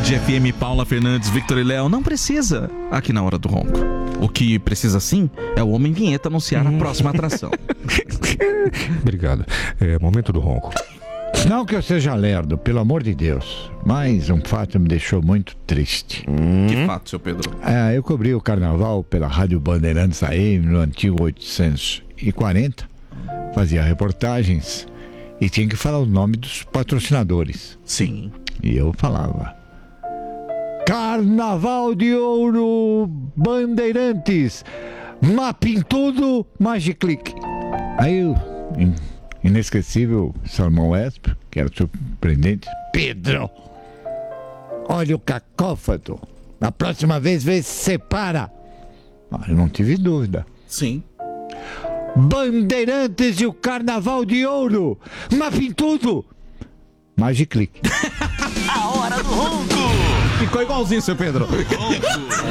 Band FM, Paula Fernandes, Victor e Léo. Não precisa aqui na Hora do Ronco. O que precisa sim é o Homem Vinheta anunciar a próxima atração. Obrigado. Momento do ronco. Não que eu seja lerdo, pelo amor de Deus, mas um fato me deixou muito triste. Que fato, seu Pedro? Eu cobri o carnaval pela Rádio Bandeirantes aí no antigo 840, fazia reportagens e tinha que falar o nome dos patrocinadores. Sim. E eu falava: Carnaval de Ouro Bandeirantes, Mapim Tudo, Magiclick. Aí o inesquecível Salmão Esp, que era surpreendente: Pedro, olha o cacófato, na próxima vez vê se separa. Eu não tive dúvida. Sim. Bandeirantes e o Carnaval de Ouro, Mapim Tudo, Magiclick. A Hora do Ronco. Ficou igualzinho, seu Pedro.